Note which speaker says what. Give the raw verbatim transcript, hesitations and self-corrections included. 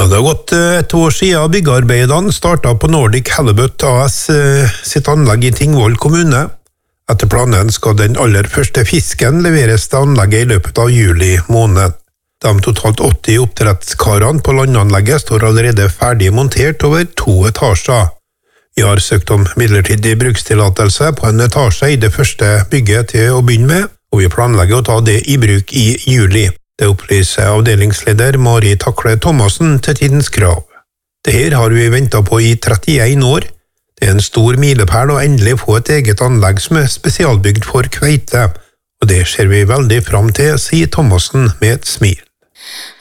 Speaker 1: Ja, det har gått et år siden byggearbeidene startet på Nordic Halibut A S sitt anlegg i Tingvoll kommune. Etter planen skal den aller første fisken leveres til anlegget i løpet av juli måned. De totalt åtti oppdrettskarene på landanlegget står allerede ferdig montert over to etasjer. Vi har søkt om midlertidig brukstillatelse på en etasje i det første bygget til å begynne med, og vi planlegger å ta det i bruk i juli. Det opplyser avdelingsleder Mari Takle Thomassen til Tidens Krav. Det her har vi ventet på i trettien år. Det er en stor milepæl å endelig få et eget anlegg som er spesialbygd for kveite, og det ser vi veldig fram til, sier Thomassen med et smil.